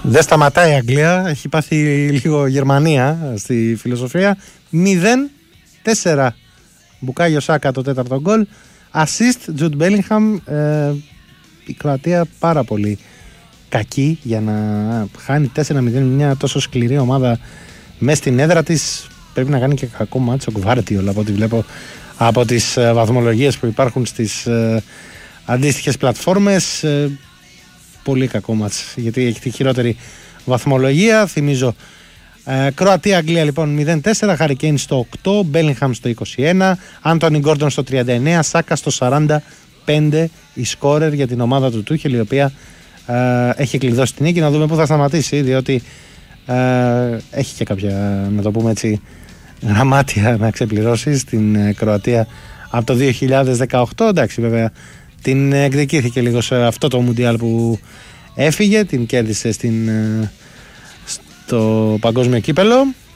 Δεν σταματάει η Αγγλία, έχει πάθει λίγο Γερμανία στη φιλοσοφία. 0-4. Μπουκάγιο Σάκα το τέταρτο γκολ. Assist Τζουντ Μπέλιγχαμ. Η Κροατία πάρα πολύ κακή για να χάνει 4-0 μια τόσο σκληρή ομάδα μέσα στην έδρα της. Πρέπει να κάνει και κακό μάτσο Γκβάρτιολ από ό,τι βλέπω από τις βαθμολογίες που υπάρχουν στις αντίστοιχες πλατφόρμες. Πολύ κακό μάτς γιατί έχει τη χειρότερη βαθμολογία. Θυμίζω Κροατία-Αγγλία λοιπόν 0-4, Χάρι Κέιν στο 8, Μπέλιγχαμ στο 21, Άντονι Γκόρντον στο 39, Σάκα στο 45, η σκόρερ για την ομάδα του Τούχελ, η οποία έχει κλειδώσει την νίκη. Να δούμε πού θα σταματήσει, διότι έχει και κάποια, να το πούμε έτσι, γραμμάτια να ξεπληρώσει στην Κροατία από το 2018. Εντάξει, βέβαια την εκδικήθηκε λίγο σε αυτό το Μουντιάλ που έφυγε, την κέρδισε στο παγκόσμιο κύπελο.